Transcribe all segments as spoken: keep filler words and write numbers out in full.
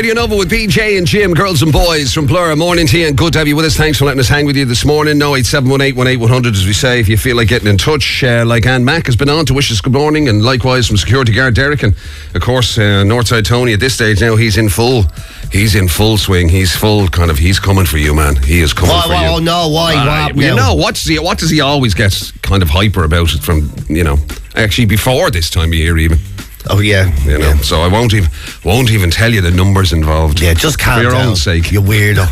Radio Nova with B J and Jim, girls and boys from Plura. Morning to you and good to have you with us. Thanks for letting us hang with you this morning. oh eight seven one eight one eight one hundred, as we say, if you feel like getting in touch. Uh, like Anne Mack has been on to wish us good morning, and likewise from security guard Derek. And of course, uh, Northside Tony at this stage now, he's in full, he's in full swing. He's full kind of, he's coming for you, man. He is coming why, for why, you. Oh no, why? Uh, why you know, what's he, what does he always get kind of hyper about it from, you know, actually before this time of year even. Oh yeah, you know. Yeah. So I won't even won't even tell you the numbers involved. Yeah, just calm for your down, own sake. you weirdo.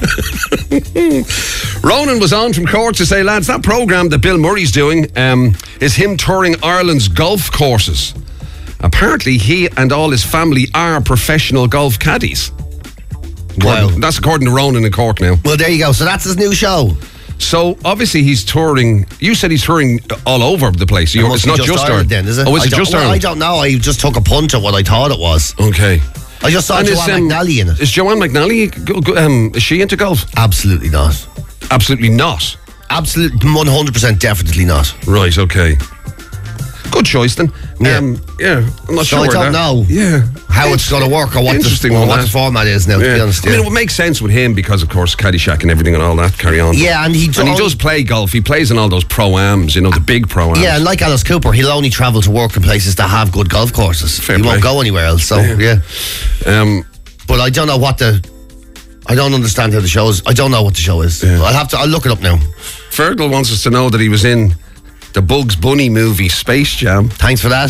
Ronan was on from Cork to say, lads, that programme that Bill Murray's doing um, is him touring Ireland's golf courses. Apparently, he and all his family are professional golf caddies. Wow, that's according to Ronan in Cork now. Well, there you go. So that's his new show. So obviously he's touring. You said he's touring all over the place. It it's not just, just Ireland, then, is it? Oh, is I it just well, Ireland? I don't know. I just took a punt at what I thought it was. Okay. I just saw And Joanne is, um, McNally in it. Is Joanne McNally? go- go- Um, is she into golf? Absolutely not. Absolutely not. Absolutely, one hundred percent definitely not. Right. Okay. Good choice then. Yeah. Um, yeah. I'm not So sure. I don't that- know Yeah. how it's going to work or what, the, Interesting or one, what that. the format is now, to Yeah. be honest. I mean, Yeah. it would make sense with him because, of course, Caddyshack and everything and all that. Carry on. Yeah, and he, And he only- does play golf. He plays in all those pro-ams, you know, the big pro-ams. Yeah, and like Alice Cooper, he'll only travel to work in places that have good golf courses. Fair he play. won't go anywhere else. So Yeah. yeah. Um, But I don't know what the. I don't understand how the show is. I don't know what the show is. Yeah. I'll have to. I'll look it up now. Fergal wants us to know that he was in the Bugs Bunny movie Space Jam. Thanks for that.